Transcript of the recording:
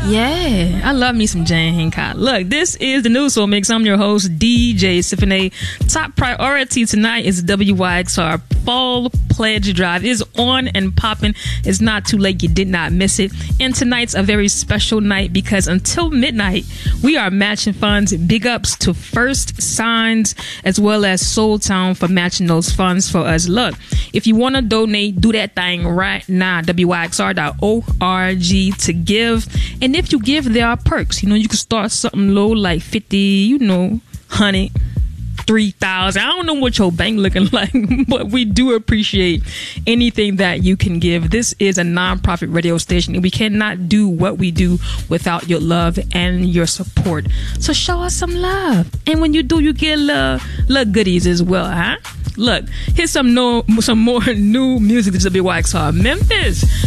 Yeah, I love me some Jane Hancock. Look, this is the New Soul Mix. I'm your host, DJ Symphony. Top priority tonight is WYXR Fall Pledge Drive. It is on and popping. It's not too late. You did not miss it. And tonight's a very special night because until midnight, we are matching funds. Big ups to First Signs as well as Soul Town for matching those funds for us. Look, if you want to donate, do that thing right now. WYXR.org to give. And if you give, there are perks. You know, you can start something low like 50, 100, 3,000. I don't know what your bank looking like, but we do appreciate anything that you can give. This is a non-profit radio station, and we cannot do what we do without your love and your support. So show us some love. And when you do, you get little goodies as well, huh? Look, here's some more new music to WYXR Memphis.